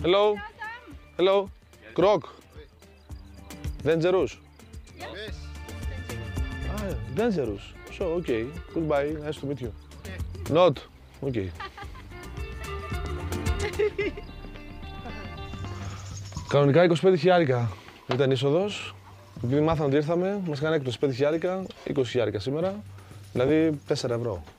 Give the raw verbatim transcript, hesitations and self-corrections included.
Hello. Hello. Croc. Dangerous. Yes. Ah, dangerous. So, okay. Goodbye. Nice to meet you. Not. Okay. Κανονικά είκοσι πέντε χιλιάρικα ήταν είσοδος. Επειδή μάθαμε ότι ήρθαμε, μας έκανε έκπτωση πέντε χιλιάρικα, είκοσι χιλιάρικα σήμερα. Δηλαδή τέσσερα ευρώ.